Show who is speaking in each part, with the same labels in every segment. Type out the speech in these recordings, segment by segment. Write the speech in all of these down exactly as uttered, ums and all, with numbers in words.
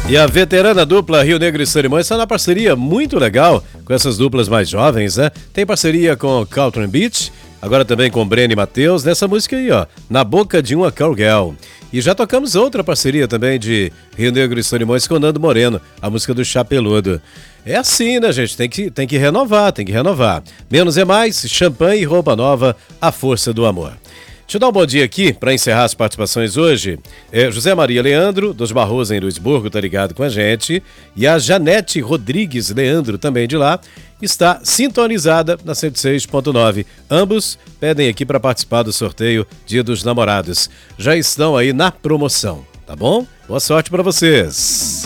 Speaker 1: E a veterana dupla Rio Negro e Solimões está na parceria muito legal com essas duplas mais jovens, né? Tem parceria com Caltron Beach, agora também com Breno e Matheus, nessa música aí, ó, Na Boca de uma Cowgirl. E já tocamos outra parceria também de Rio Negro e Solimões com Nando Moreno, a música do Chapeludo. É assim, né, gente? Tem que, tem que renovar, tem que renovar. Menos é mais, champanhe e roupa nova, a força do amor. Deixa eu dar um bom dia aqui para encerrar as participações hoje. É, José Maria Leandro, dos Barrosos em Luisburgo, tá ligado com a gente. E a Janete Rodrigues Leandro, também de lá, está sintonizada na cento e seis ponto nove. Ambos pedem aqui para participar do sorteio Dia dos Namorados. Já estão aí na promoção, tá bom? Boa sorte para vocês.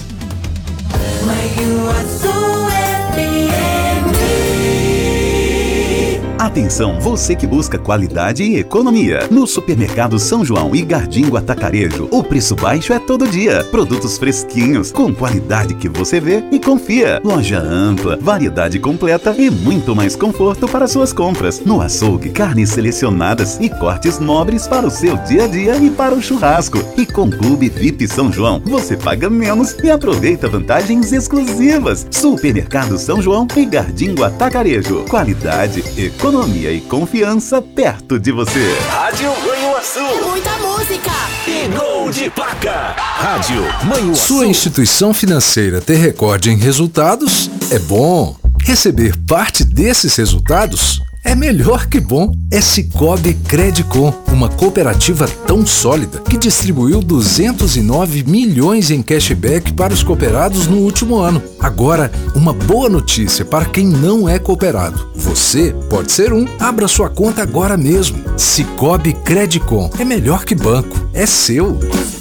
Speaker 2: Atenção, você que busca qualidade e economia. No Supermercado São João e Gardingo Atacarejo, o preço baixo é todo dia. Produtos fresquinhos, com qualidade que você vê e confia. Loja ampla, variedade completa e muito mais conforto para suas compras. No açougue, carnes selecionadas e cortes nobres para o seu dia a dia e para o churrasco. E com Clube V I P São João, você paga menos e aproveita vantagens exclusivas. Supermercado São João e Gardingo Atacarejo. Qualidade, economia. Economia e confiança perto de você.
Speaker 3: Rádio Manhuaçu.
Speaker 4: Muita música.
Speaker 3: E gol de placa. Rádio Manhuaçu.
Speaker 5: Sua instituição financeira ter recorde em resultados é bom. Receber parte desses resultados é melhor que bom. É Sicoob Credicom, uma cooperativa tão sólida que distribuiu duzentos e nove milhões em cashback para os cooperados no último ano. Agora, uma boa notícia para quem não é cooperado. Você pode ser um. Abra sua conta agora mesmo. Sicoob Credicom é melhor que banco. É seu.